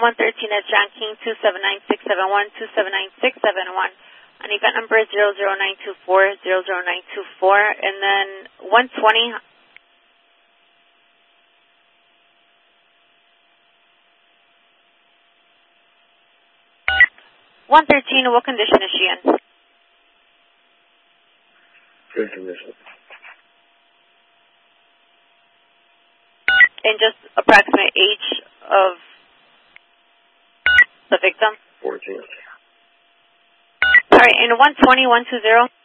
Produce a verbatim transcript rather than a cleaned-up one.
one thirteen at John King, two seven nine six seven one, two seven nine six seven one. And event number is zero zero nine two four, zero zero nine two four. And then one twenty. one thirteen, what condition is she in? Good condition. And just approximate age of the victim? fourteen. All right, and one twenty, one twenty.